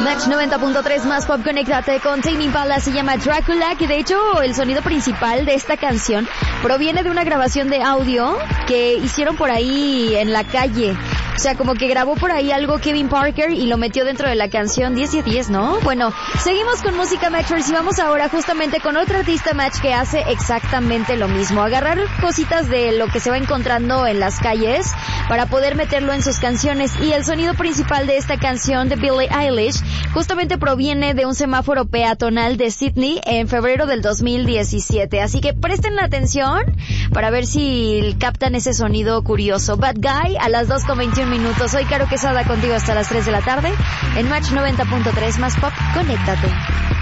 Match 90.3 más pop, conéctate con Tame Impala, se llama Drácula, que de hecho el sonido principal de esta canción proviene de una grabación de audio que hicieron por ahí en la calle. O sea, como que grabó por ahí algo Kevin Parker y lo metió dentro de la canción 10 y 10, ¿no? Bueno, seguimos con música Matchers y vamos ahora justamente con otro artista Match que hace exactamente lo mismo. Agarrar cositas de lo que se va encontrando en las calles para poder meterlo en sus canciones. Y el sonido principal de esta canción de Billie Eilish justamente proviene de un semáforo peatonal de Sydney en febrero del 2017. Así que presten atención para ver si captan ese sonido curioso. Bad Guy a las 2:21 minutos. Soy Caro Quesada contigo hasta las 3 de la tarde en Match 90.3 más pop. Conéctate.